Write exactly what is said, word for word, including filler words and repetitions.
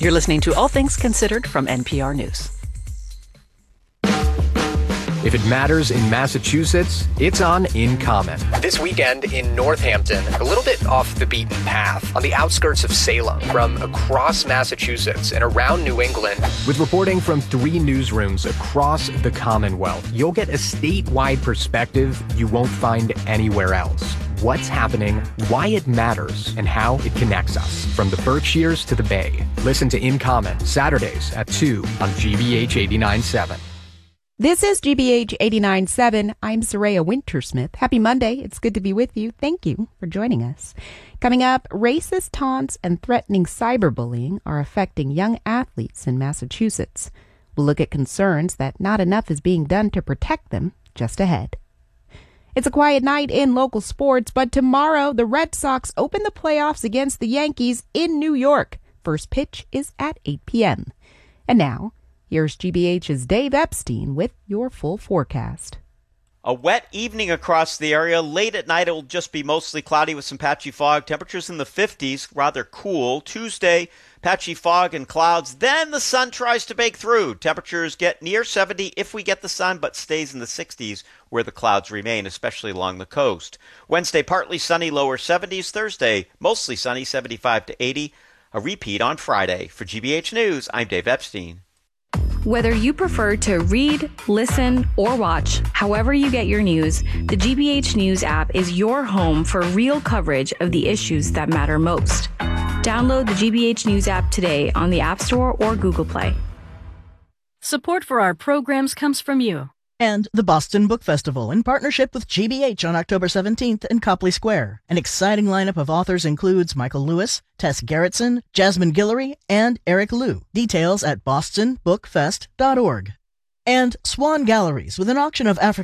You're listening to All Things Considered from N P R News. If it matters in Massachusetts, it's on In Common. This weekend in Northampton, a little bit off the beaten path, on the outskirts of Salem, from across Massachusetts and around New England. With reporting from three newsrooms across the Commonwealth, you'll get a statewide perspective you won't find anywhere else. What's happening, why it matters, and how it connects us, from the Berkshires to the Bay. Listen to In Common, Saturdays at two on G B H eighty-nine point seven. This is G B H eighty-nine point seven. I'm Soraya Wintersmith. Happy Monday. It's good to be with you. Thank you for joining us. Coming up, racist taunts and threatening cyberbullying are affecting young athletes in Massachusetts. We'll look at concerns that not enough is being done to protect them just ahead. It's a quiet night in local sports, but tomorrow the Red Sox open the playoffs against the Yankees in New York. First pitch is at eight p.m. And now, here's G B H's Dave Epstein with your full forecast. A wet evening across the area. Late at night, it will just be mostly cloudy with some patchy fog. Temperatures in the fifties, rather cool. Tuesday, patchy fog and clouds. Then the sun tries to break through. Temperatures get near seventy if we get the sun, but stays in the sixties where the clouds remain, especially along the coast. Wednesday, partly sunny, lower seventies. Thursday, mostly sunny, seventy-five to eighty. A repeat on Friday. For G B H News, I'm Dave Epstein. Whether you prefer to read, listen, or watch, however you get your news, the G B H News app is your home for real coverage of the issues that matter most. Download the G B H News app today on the App Store or Google Play. Support for our programs comes from you. And the Boston Book Festival in partnership with G B H on October seventeenth in Copley Square. An exciting lineup of authors includes Michael Lewis, Tess Gerritsen, Jasmine Guillory, and Eric Liu. Details at boston book fest dot org. And Swan Galleries with an auction of African